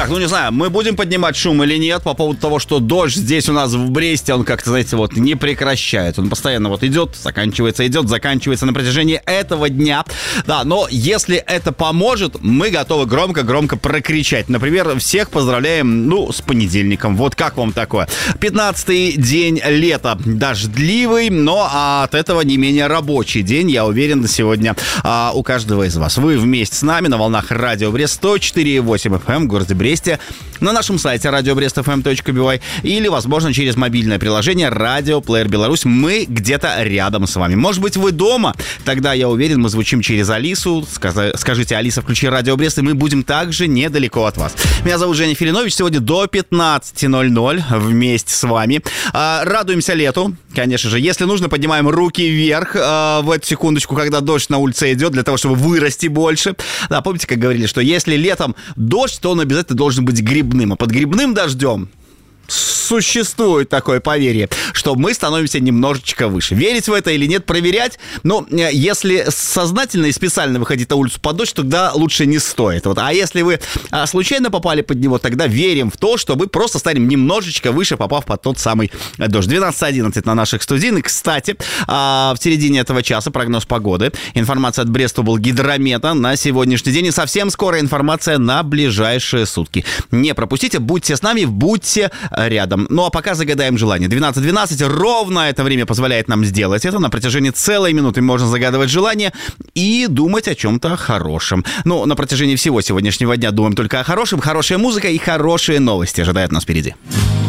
Так, ну не знаю, мы будем поднимать шум или нет по поводу того, что дождь здесь у нас в Бресте, он как-то, знаете, вот не прекращается. Он постоянно вот идет, заканчивается на протяжении этого дня. Да, но если это поможет, мы готовы громко-громко прокричать. Например, всех поздравляем, с понедельником. Вот как вам такое? 15-й день лета. Дождливый, но от этого не менее рабочий день, я уверен, сегодня у каждого из вас. Вы вместе с нами на волнах Радио Брест 104,8 FM в городе Бресте, на нашем сайте radiobrestfm.by или, возможно, через мобильное приложение Радио Плеер Беларусь. Мы где-то рядом с вами. Может быть, вы дома? Тогда, я уверен, мы звучим через Алису. Скажите: Алиса, включи Радио Брест, и мы будем также недалеко от вас. Меня зовут Женя Филинович. Сегодня до 15:00 вместе с вами. Радуемся лету, конечно же. Если нужно, поднимаем руки вверх в эту секундочку, когда дождь на улице идет, для того, чтобы вырасти больше. Да, помните, как говорили, что если летом дождь, то он обязательно должен быть грибным. А под грибным дождем существует такое поверье, что мы становимся немножечко выше. Верить в это или нет, проверять. Но если сознательно и специально выходить на улицу под дождь, тогда лучше не стоит. Вот. А если вы случайно попали под него, тогда верим в то, что мы просто станем немножечко выше, попав под тот самый дождь. 12:11 на наших студийных. Кстати, в середине этого часа прогноз погоды. Информация от Брестоблгидромета на сегодняшний день. И совсем скоро информация на ближайшие сутки. Не пропустите, будьте с нами, будьте рядом. Ну а пока загадаем желание. 12:12, ровно это время позволяет нам сделать это. На протяжении целой минуты можно загадывать желание и думать о чем-то хорошем. Ну, на протяжении всего сегодняшнего дня думаем только о хорошем. Хорошая музыка и хорошие новости ожидают нас впереди.